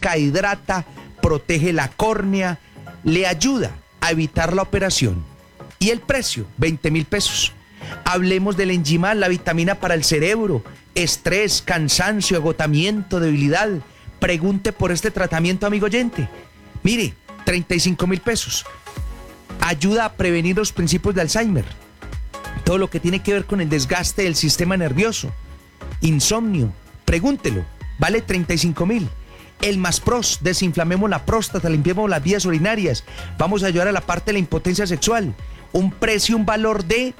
refresca, hidrata, protege la córnea, le ayuda a evitar la operación. Y el precio, 20.000 pesos. Hablemos del Enjimal, la vitamina para el cerebro, estrés, cansancio, agotamiento, debilidad. Pregunte por este tratamiento, amigo oyente. Mire, 35.000 pesos. Ayuda a prevenir los principios de Alzheimer. Todo lo que tiene que ver con el desgaste del sistema nervioso. Insomnio, pregúntelo. Vale 35.000. El Maspros, desinflamemos la próstata, limpiemos las vías urinarias. Vamos a ayudar a la parte de la impotencia sexual. Un precio, un valor de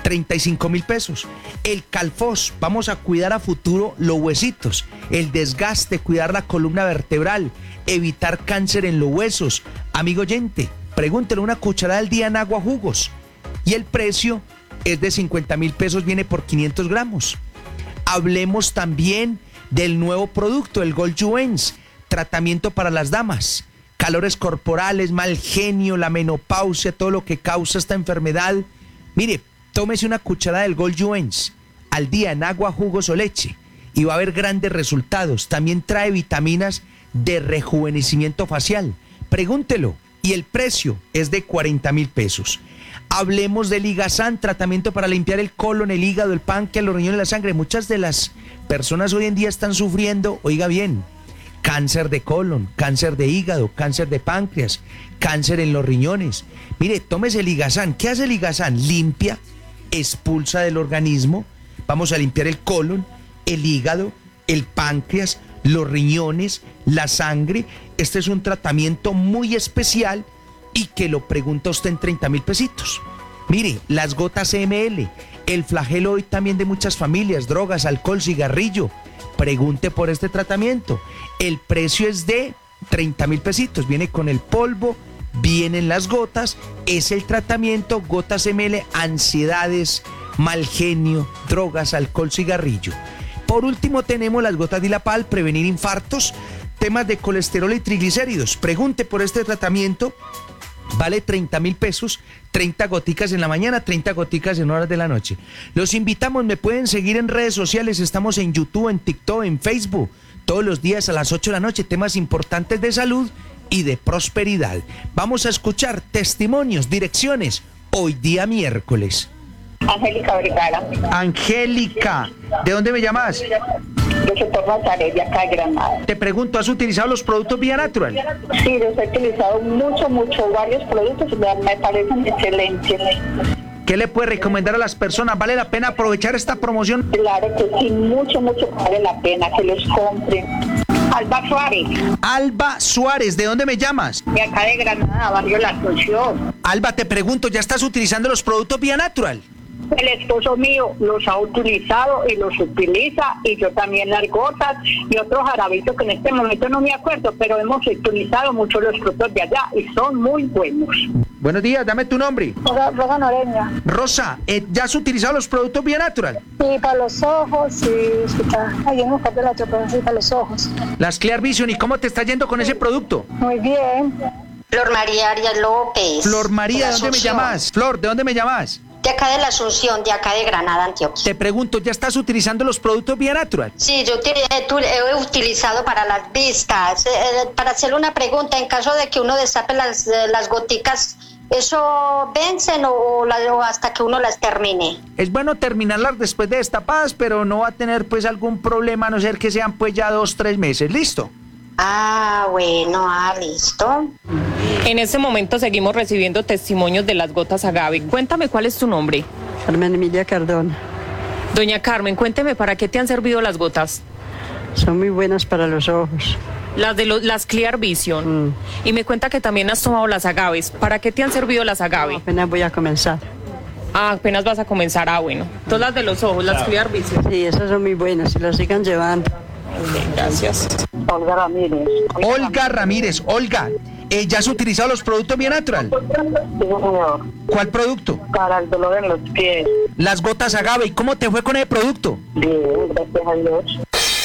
35.000 pesos. El Calfos, vamos a cuidar a futuro los huesitos, el desgaste, cuidar la columna vertebral, evitar cáncer en los huesos. Amigo oyente, pregúntele, una cucharada al día en agua, jugos. Y el precio es de 50.000 pesos, viene por 500 gramos. Hablemos también del nuevo producto, el Gold Juens, tratamiento para las damas, calores corporales, mal genio, la menopausia, todo lo que causa esta enfermedad. Mire, tómese una cucharada del Gold Juens al día en agua, jugos o leche y va a haber grandes resultados. También trae vitaminas de rejuvenecimiento facial. Pregúntelo. Y el precio es de 40.000 pesos. Hablemos del Ligasan, tratamiento para limpiar el colon, el hígado, el páncreas, los riñones, la sangre. Muchas de las personas hoy en día están sufriendo, oiga bien, cáncer de colon, cáncer de hígado, cáncer de páncreas, cáncer en los riñones. Mire, tómese el Ligasan. ¿Qué hace el Ligasan? Limpia, expulsa del organismo. Vamos a limpiar el colon, el hígado, el páncreas, los riñones, la sangre. Este es un tratamiento muy especial y que lo pregunta usted en 30.000 pesitos. Mire, las gotas ml, el flagelo hoy también de muchas familias, drogas, alcohol, cigarrillo. Pregunte por este tratamiento. El precio es de 30.000 pesitos. Viene con el polvo, vienen las gotas. Es el tratamiento, gotas ml, ansiedades, mal genio, drogas, alcohol, cigarrillo. Por último tenemos las gotas Dilapal, prevenir infartos, temas de colesterol y triglicéridos. Pregunte por este tratamiento. Vale 30.000 pesos, 30 goticas en la mañana, 30 goticas en horas de la noche. Los invitamos, me pueden seguir en redes sociales, estamos en YouTube, en TikTok, en Facebook, todos los días a las 8 de la noche, temas importantes de salud y de prosperidad. Vamos a escuchar testimonios, direcciones, hoy día miércoles. Angélica Vergara. Angélica, ¿de dónde me llamas? Del sector Nazaret, de acá de Granada. Te pregunto, ¿has utilizado los productos Vía Natural? Sí, los he utilizado mucho, varios productos y me parecen excelentes. ¿Qué le puede recomendar a las personas? ¿Vale la pena aprovechar esta promoción? Claro que sí, mucho vale la pena que los compren. Alba Suárez. Alba Suárez, ¿de dónde me llamas? De acá de Granada, barrio La Asunción. Alba, te pregunto, ¿ya estás utilizando los productos Vía Natural? El esposo mío los ha utilizado y los utiliza, y yo también las gotas y otros jarabitos que en este momento no me acuerdo, pero hemos utilizado mucho los productos de allá y son muy buenos. Buenos días, dame tu nombre. Rosa Noreña. Rosa, ¿ya has utilizado los productos Vía Natural? Sí, para los ojos, sí, escucha, ahí en buscar de la chocolate, sí, para los ojos. Las Clear Vision, ¿y cómo te está yendo con ese producto? Muy bien. Flor María Arias López. Flor María, ¿de dónde me llamas? Flor, ¿de dónde me llamas? De acá de la Asunción, de acá de Granada, Antioquia. Te pregunto, ¿ya estás utilizando los productos Vía Natural? Sí, yo he utilizado para las vistas. Para hacerle una pregunta, en caso de que uno destape las goticas, ¿eso vencen o hasta que uno las termine? Es bueno terminarlas después de destapadas, pero no va a tener pues algún problema, a no ser que sean pues ya 2-3 meses. ¿Listo? Ah, bueno, listo. En este momento seguimos recibiendo testimonios de las gotas Agave. Cuéntame, ¿cuál es tu nombre? Carmen Emilia Cardona. Doña Carmen, cuénteme, ¿para qué te han servido las gotas? Son muy buenas para los ojos. Las Clear Vision. Y me cuenta que también has tomado las Agaves. ¿Para qué te han servido las Agave? No, apenas voy a comenzar. Ah, apenas vas a comenzar. Ah, bueno. Todas las de los ojos, las Clear Vision. Sí, esas son muy buenas, se las sigan llevando. Gracias. Olga Ramírez. Olga Ramírez, Olga, ¿ya has utilizado los productos Vía Natural? Sí, señor. ¿Cuál producto? Para el dolor en los pies. Las gotas Agave. ¿Y cómo te fue con el producto? Bien, gracias a Dios.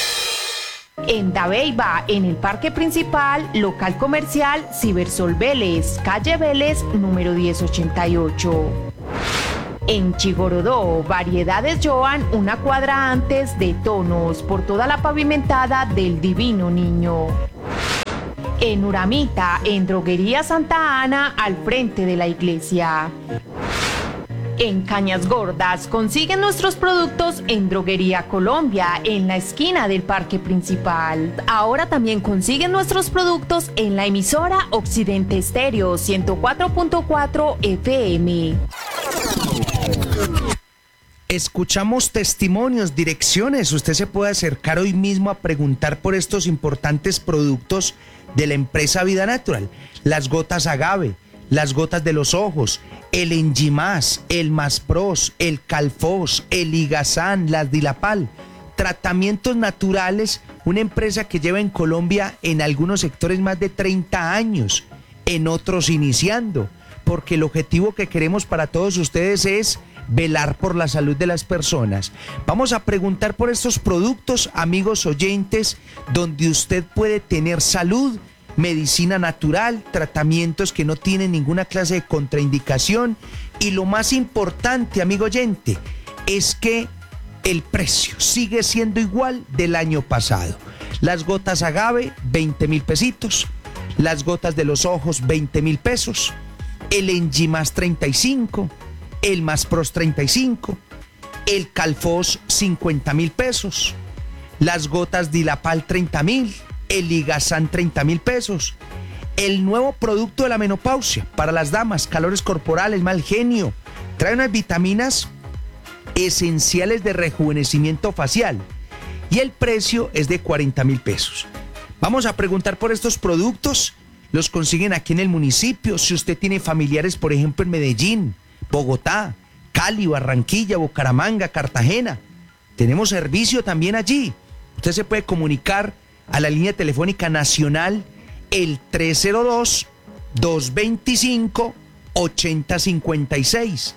En Dabeiba, en el parque principal, local comercial Cibersol Vélez, calle Vélez, número 1088. En Chigorodó, variedades Joan, una cuadra antes de Tonos, por toda la pavimentada del Divino Niño. En Uramita, en Droguería Santa Ana, al frente de la iglesia. En Cañas Gordas, consiguen nuestros productos en Droguería Colombia, en la esquina del parque principal. Ahora también consiguen nuestros productos en la emisora Occidente Estéreo 104.4 FM. Escuchamos testimonios, direcciones. Usted se puede acercar hoy mismo a preguntar por estos importantes productos de la empresa Vida Natural. Las gotas agave, las gotas de los ojos, el Enjimás, el Maspros, el Calfos, el Ligazán, las Dilapal. Tratamientos naturales, una empresa que lleva en Colombia en algunos sectores más de 30 años, en otros iniciando, porque el objetivo que queremos para todos ustedes es velar por la salud de las personas. Vamos a preguntar por estos productos, amigos oyentes, donde usted puede tener salud, medicina natural, tratamientos que no tienen ninguna clase de contraindicación, y lo más importante, amigo oyente, es que el precio sigue siendo igual del año pasado. Las gotas agave, 20,000 pesitos, las gotas de los ojos, 20,000 pesos, el Enjimás 35, el Maspros 35, el Calfos 50,000 pesos, las gotas Dilapal 30,000, el Ligazán 30,000 pesos, el nuevo producto de la menopausia para las damas, calores corporales, mal genio, trae unas vitaminas esenciales de rejuvenecimiento facial y el precio es de 40,000 pesos. Vamos a preguntar por estos productos, los consiguen aquí en el municipio. Si usted tiene familiares, por ejemplo, en Medellín, Bogotá, Cali, Barranquilla, Bucaramanga, Cartagena, tenemos servicio también allí. Usted se puede comunicar a la línea telefónica nacional, el 302-225-8056.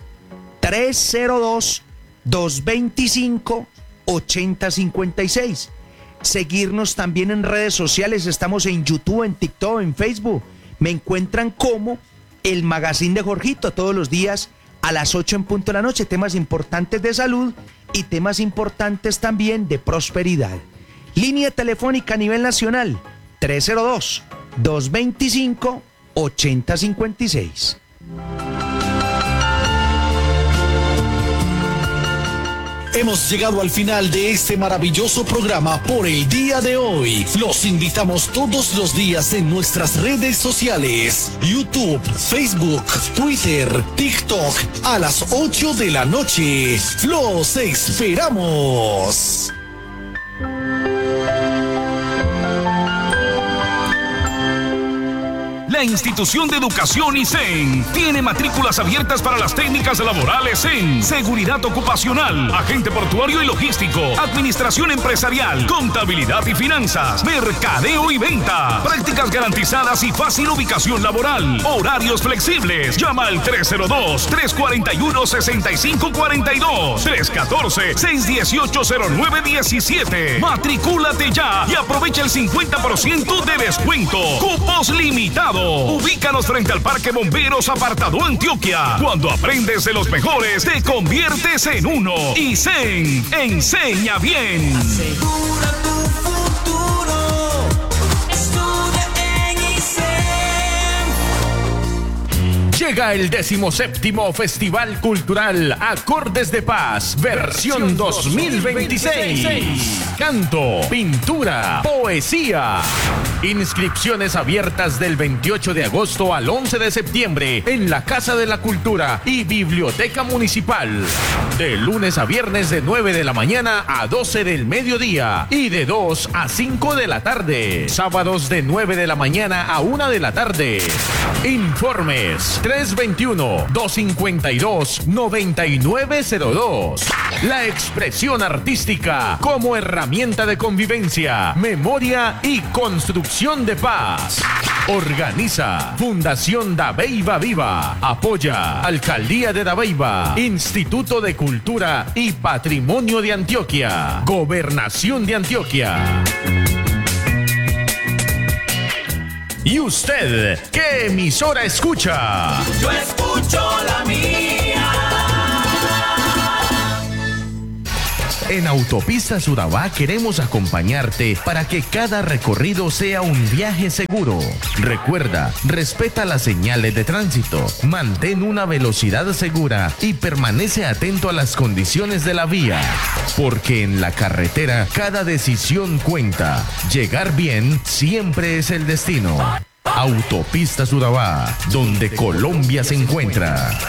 302-225-8056. Seguirnos también en redes sociales, estamos en YouTube, en TikTok, en Facebook. Me encuentran como el Magazine de Jorgito todos los días a las 8 en punto de la noche, temas importantes de salud y temas importantes también de prosperidad. Línea telefónica a nivel nacional, 302-225-8056. Hemos llegado al final de este maravilloso programa por el día de hoy. Los invitamos todos los días en nuestras redes sociales: YouTube, Facebook, Twitter, TikTok, a las 8 de la noche. ¡Los esperamos! La Institución de Educación ISEN tiene matrículas abiertas para las técnicas laborales en seguridad ocupacional, agente portuario y logístico, administración empresarial, contabilidad y finanzas, mercadeo y venta, prácticas garantizadas y fácil ubicación laboral, horarios flexibles. Llama al 302-341-6542, 314-618-0917. Matricúlate ya y aprovecha el 50% de descuento. Cupos limitados. Ubícanos frente al Parque Bomberos Apartado Antioquia. Cuando aprendes de los mejores, te conviertes en uno. ISEN, enseña bien. Asegura tu futuro. Estudia en ISEN. Llega el 17º Festival Cultural Acordes de Paz, versión 2026. Canto, pintura, poesía. Inscripciones abiertas del 28 de agosto al 11 de septiembre en la Casa de la Cultura y Biblioteca Municipal. De lunes a viernes de 9 de la mañana a 12 del mediodía y de 2 a 5 de la tarde. Sábados de 9 de la mañana a 1 de la tarde. Informes 321-252-9902. La expresión artística como herramienta de convivencia, memoria y construcción de paz. Organiza Fundación Dabeiba Viva. Apoya Alcaldía de Dabeiba, Instituto de Cultura y Patrimonio de Antioquia, Gobernación de Antioquia. ¿Y usted qué emisora escucha? Yo escucho la mía. En Autopistas Urabá queremos acompañarte para que cada recorrido sea un viaje seguro. Recuerda, respeta las señales de tránsito, mantén una velocidad segura y permanece atento a las condiciones de la vía. Porque en la carretera cada decisión cuenta. Llegar bien siempre es el destino. Autopistas Urabá, donde Colombia se encuentra.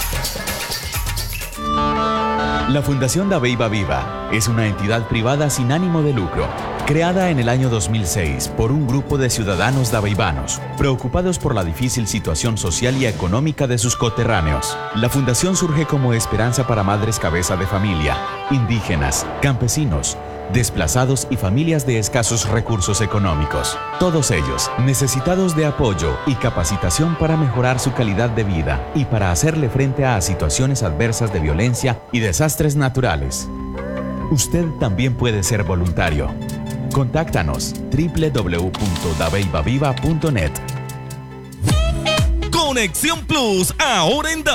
La Fundación Dabeiba Viva es una entidad privada sin ánimo de lucro, creada en el año 2006 por un grupo de ciudadanos dabeibanos, preocupados por la difícil situación social y económica de sus coterráneos. La fundación surge como esperanza para madres cabeza de familia, indígenas, campesinos, desplazados y familias de escasos recursos económicos. Todos ellos necesitados de apoyo y capacitación para mejorar su calidad de vida y para hacerle frente a situaciones adversas de violencia y desastres naturales. Usted también puede ser voluntario. Contáctanos www.dabeibaviva.net. Conexión Plus, ahora en